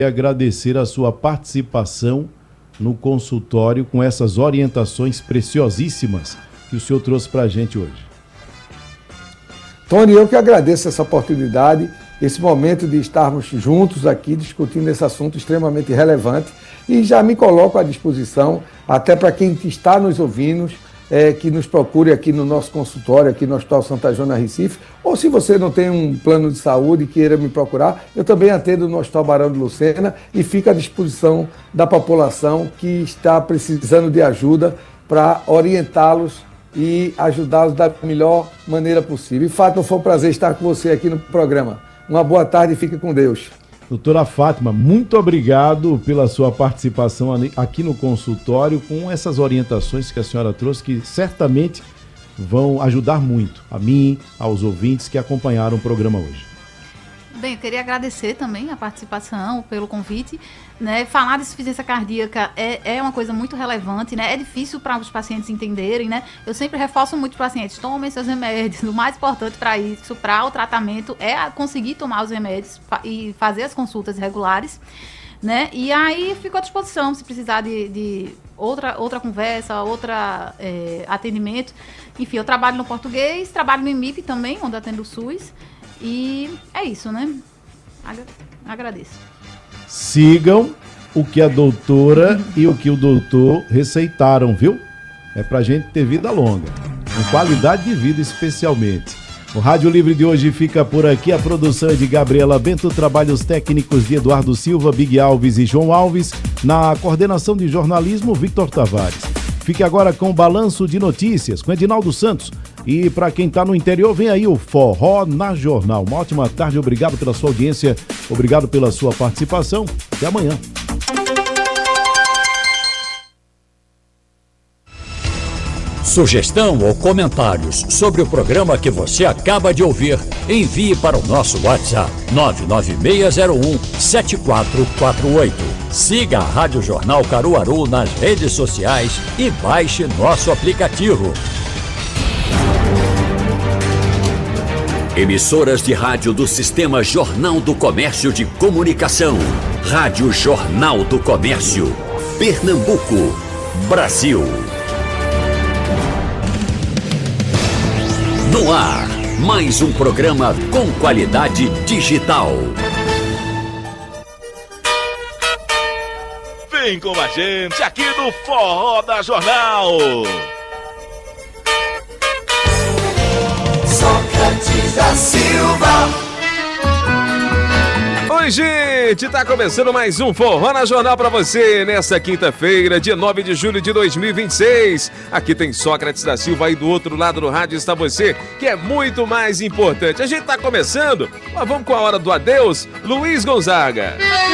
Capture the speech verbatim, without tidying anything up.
Agradecer a sua participação no consultório com essas orientações preciosíssimas que o senhor trouxe para a gente hoje. Tony, eu que agradeço essa oportunidade, esse momento de estarmos juntos aqui discutindo esse assunto extremamente relevante e já me coloco à disposição, até para quem está nos ouvindo, É, que nos procure aqui no nosso consultório, aqui no Hospital Santa Joana Recife, ou se você não tem um plano de saúde e queira me procurar, eu também atendo no Hospital Barão de Lucena e fico à disposição da população que está precisando de ajuda para orientá-los e ajudá-los da melhor maneira possível. E, Fátima, foi um prazer estar com você aqui no programa. Uma boa tarde e fique com Deus. Doutora Fátima, muito obrigado pela sua participação aqui no consultório com essas orientações que a senhora trouxe, que certamente vão ajudar muito a mim, aos ouvintes que acompanharam o programa hoje. Bem, eu queria agradecer também a participação, pelo convite, né? Falar de insuficiência cardíaca é, é uma coisa muito relevante, né? É difícil para os pacientes entenderem, né? Eu sempre reforço muito para os pacientes, tomem seus remédios. O mais importante para isso, para o tratamento, é conseguir tomar os remédios e fazer as consultas regulares, né? E aí fico à disposição, se precisar de, de outra, outra conversa, outra é, atendimento. Enfim, eu trabalho no português, trabalho no I M I P também, onde atendo o SUS. E é isso, né? Agradeço. Sigam o que a doutora e o que o doutor receitaram, viu? É pra gente ter vida longa, com qualidade de vida especialmente. O Rádio Livre de hoje fica por aqui. A produção é de Gabriela Bento, trabalhos técnicos de Eduardo Silva, Big Alves e João Alves. Na coordenação de jornalismo, Victor Tavares. Fique agora com o Balanço de Notícias, com Edinaldo Santos. E para quem está no interior, vem aí o Forró na Jornal. Uma ótima tarde, obrigado pela sua audiência, obrigado pela sua participação. Até amanhã. Sugestão ou comentários sobre o programa que você acaba de ouvir, envie para o nosso WhatsApp nove nove seis zero um sete quatro quatro oito. Siga a Rádio Jornal Caruaru nas redes sociais e baixe nosso aplicativo. Emissoras de rádio do Sistema Jornal do Comércio de Comunicação. Rádio Jornal do Comércio. Pernambuco, Brasil. No ar, mais um programa com qualidade digital. Vem com a gente aqui no Forró da Jornal. Sócrates da Silva. Oi, gente! Tá começando mais um Forró na Jornal pra você nesta quinta-feira, dia nove de julho de dois mil e vinte e seis. Aqui tem Sócrates da Silva, aí do outro lado do rádio está você, que é muito mais importante. A gente tá começando, mas vamos com a hora do adeus, Luiz Gonzaga.